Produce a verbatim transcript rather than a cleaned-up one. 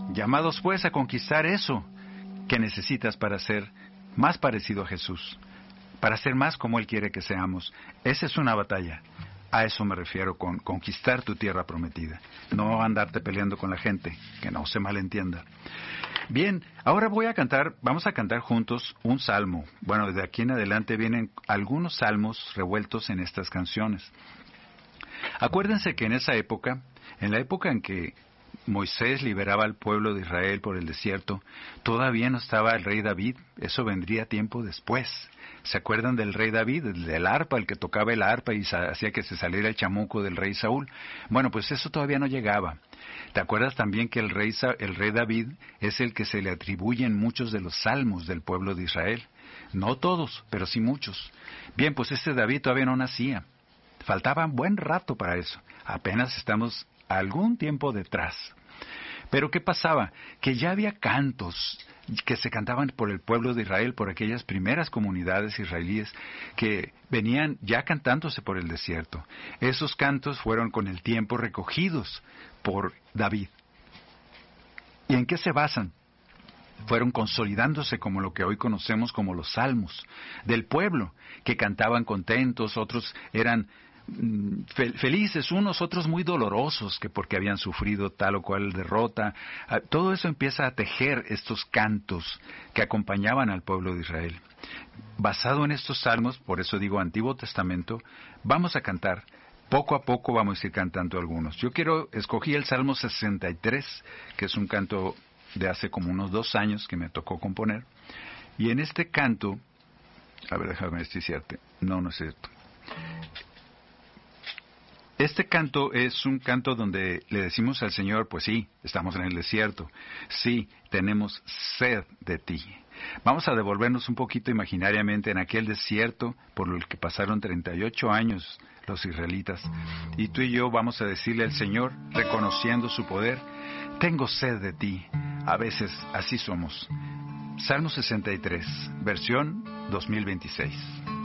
Llamados pues a conquistar eso que necesitas para ser más parecido a Jesús, para ser más como Él quiere que seamos. Esa es una batalla. A eso me refiero con conquistar tu tierra prometida. No andarte peleando con la gente, que no se malentienda. Bien, ahora voy a cantar, vamos a cantar juntos un salmo. Bueno, de aquí en adelante vienen algunos salmos revueltos en estas canciones. Acuérdense que en esa época, en la época en que Moisés liberaba al pueblo de Israel por el desierto, todavía no estaba el rey David. Eso vendría tiempo después. ¿Se acuerdan del rey David, del arpa, el que tocaba el arpa y hacía que se saliera el chamuco del rey Saúl? Bueno, pues eso todavía no llegaba. ¿Te acuerdas también que el rey, el rey David es el que se le atribuyen muchos de los salmos del pueblo de Israel? No todos, pero sí muchos. Bien, pues este David todavía no nacía. Faltaba un buen rato para eso. Apenas estamos algún tiempo detrás. Pero ¿qué pasaba? Que ya había cantos que se cantaban por el pueblo de Israel, por aquellas primeras comunidades israelíes que venían ya cantándose por el desierto. Esos cantos fueron con el tiempo recogidos por David. ¿Y en qué se basan? Fueron consolidándose como lo que hoy conocemos como los salmos del pueblo, que cantaban contentos, otros eran felices, unos otros muy dolorosos, que porque habían sufrido tal o cual derrota. Todo eso empieza a tejer estos cantos que acompañaban al pueblo de Israel. Basado en estos salmos, por eso digo Antiguo Testamento, vamos a cantar. Poco a poco vamos a ir cantando algunos. Yo quiero, escogí el Salmo sesenta y tres, que es un canto de hace como unos dos años que me tocó componer. Y en este canto, a ver, déjame ver si es cierto. No, no es cierto. Este canto es un canto donde le decimos al Señor, pues sí, estamos en el desierto, sí, tenemos sed de ti. Vamos a devolvernos un poquito imaginariamente en aquel desierto por el que pasaron treinta y ocho años los israelitas. Y tú y yo vamos a decirle al Señor, reconociendo su poder, tengo sed de ti. A veces así somos. Salmo sesenta y tres, versión dos mil veintiséis.